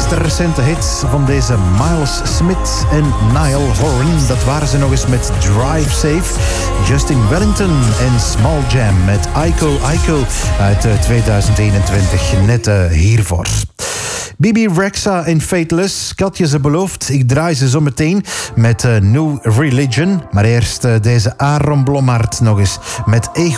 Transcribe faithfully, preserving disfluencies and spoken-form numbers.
meest recente hit van deze Miles Smith en Niall Horan. Dat waren ze nog eens met Drive Safe. Justin Wellington en Small Jam met Aiko Aiko uit tweeduizend eenentwintig. Net uh, hiervoor. Bibi Rexha en Fateless. Ik had je ze beloofd. Ik draai ze zo meteen met uh, New Religion. Maar eerst uh, deze Aaron Blommaert nog eens met Ego.